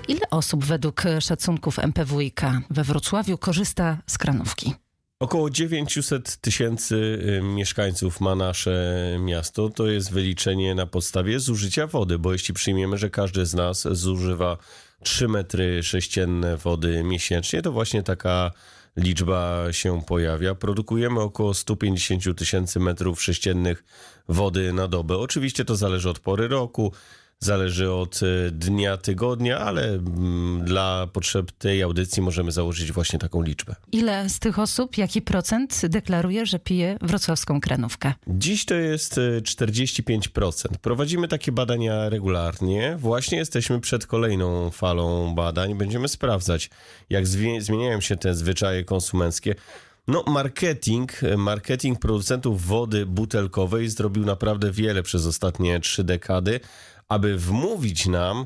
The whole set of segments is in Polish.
Ile osób według szacunków MPWiK we Wrocławiu korzysta z kranówki? Około 900 000 mieszkańców ma nasze miasto. To jest wyliczenie na podstawie zużycia wody, bo jeśli przyjmiemy, że każdy z nas zużywa 3 metry sześcienne wody miesięcznie, to właśnie taka liczba się pojawia. Produkujemy około 150 000 metrów sześciennych wody na dobę. Oczywiście to zależy od pory roku, zależy od dnia, tygodnia, ale dla potrzeb tej audycji możemy założyć właśnie taką liczbę. Ile z tych osób, jaki procent deklaruje, że pije wrocławską kranówkę? Dziś to jest 45%. Prowadzimy takie badania regularnie. Właśnie jesteśmy przed kolejną falą badań. Będziemy sprawdzać, jak zmieniają się te zwyczaje konsumenckie. Marketing producentów wody butelkowej zrobił naprawdę wiele przez ostatnie 3 dekady, aby wmówić nam,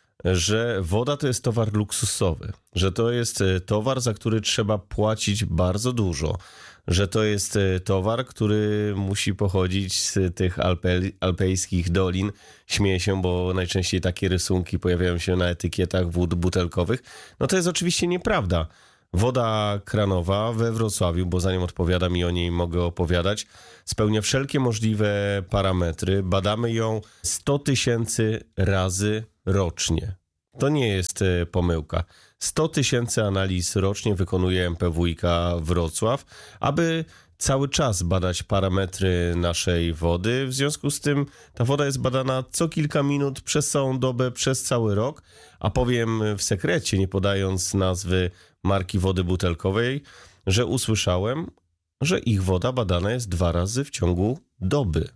że woda to jest towar luksusowy, że to jest towar, za który trzeba płacić bardzo dużo, że to jest towar, który musi pochodzić z tych alpejskich dolin. Śmieję się, bo najczęściej takie rysunki pojawiają się na etykietach wód butelkowych. To jest oczywiście nieprawda. Woda kranowa we Wrocławiu, bo za nią odpowiadam i o niej mogę opowiadać, spełnia wszelkie możliwe parametry. Badamy ją 100 000 razy rocznie. To nie jest pomyłka. 100 000 analiz rocznie wykonuje MPWiK Wrocław, aby cały czas badać parametry naszej wody. W związku z tym ta woda jest badana co kilka minut, przez całą dobę, przez cały rok. A powiem w sekrecie, nie podając nazwy marki wody butelkowej, że usłyszałem, że ich woda badana jest 2 razy w ciągu doby.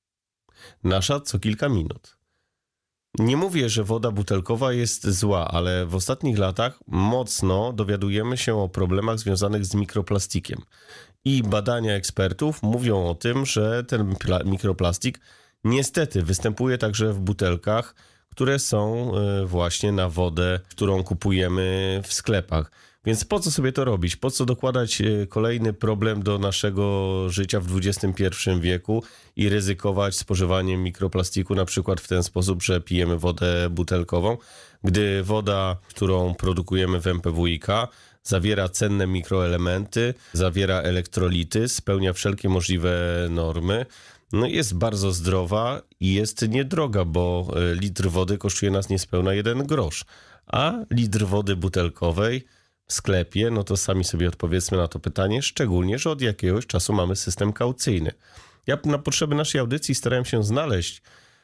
Nasza co kilka minut. Nie mówię, że woda butelkowa jest zła, ale w ostatnich latach mocno dowiadujemy się o problemach związanych z mikroplastikiem. I badania ekspertów mówią o tym, że ten mikroplastik niestety występuje także w butelkach, które są właśnie na wodę, którą kupujemy w sklepach. Więc po co sobie to robić? Po co dokładać kolejny problem do naszego życia w XXI wieku i ryzykować spożywaniem mikroplastiku na przykład w ten sposób, że pijemy wodę butelkową, gdy woda, którą produkujemy w MPWiK, zawiera cenne mikroelementy, zawiera elektrolity, spełnia wszelkie możliwe normy. Jest bardzo zdrowa i jest niedroga, bo litr wody kosztuje nas niespełna 1 grosz, a litr wody butelkowej w sklepie, to sami sobie odpowiedzmy na to pytanie, szczególnie, że od jakiegoś czasu mamy system kaucyjny. Ja na potrzeby naszej audycji starałem się znaleźć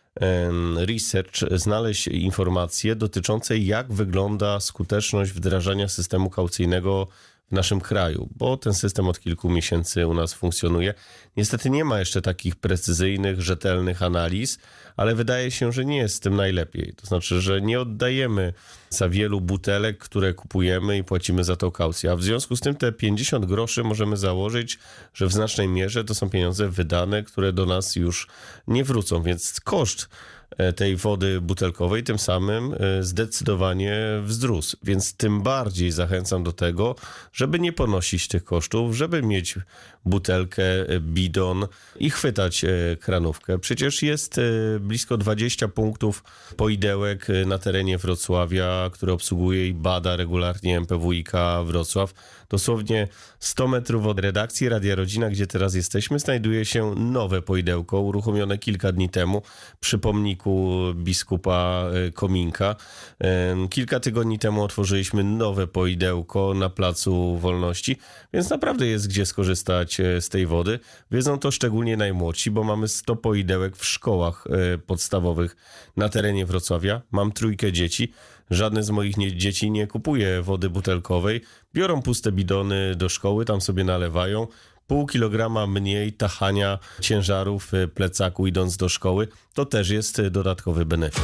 informacje dotyczące, jak wygląda skuteczność wdrażania systemu kaucyjnego w naszym kraju, bo ten system od kilku miesięcy u nas funkcjonuje. Niestety nie ma jeszcze takich precyzyjnych, rzetelnych analiz, ale wydaje się, że nie jest z tym najlepiej. To znaczy, że nie oddajemy za wielu butelek, które kupujemy i płacimy za to kaucję. A w związku z tym te 50 groszy możemy założyć, że w znacznej mierze to są pieniądze wydane, które do nas już nie wrócą. Więc koszt tej wody butelkowej tym samym zdecydowanie wzrósł. Więc tym bardziej zachęcam do tego, żeby nie ponosić tych kosztów, żeby mieć butelkę, bidon i chwytać kranówkę. Przecież jest blisko 20 punktów poidełek na terenie Wrocławia, które obsługuje i bada regularnie MPWiK Wrocław. Dosłownie 100 metrów od redakcji Radia Rodzina, gdzie teraz jesteśmy, znajduje się nowe poidełko, uruchomione kilka dni temu przy pomniku biskupa Kominka. Kilka tygodni temu otworzyliśmy nowe poidełko na Placu Wolności, więc naprawdę jest gdzie skorzystać z tej wody. Wiedzą to szczególnie najmłodsi, bo mamy 100 poidełek w szkołach podstawowych na terenie Wrocławia. Mam 3 dzieci. Żadne z moich dzieci nie kupuje wody butelkowej. Biorą puste bidony do szkoły, tam sobie nalewają. Pół kilograma mniej tachania ciężarów w plecaku idąc do szkoły. To też jest dodatkowy benefit.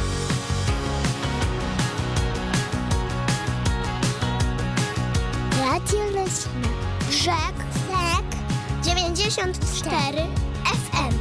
Radio Leśne. Brzeg 94 FM.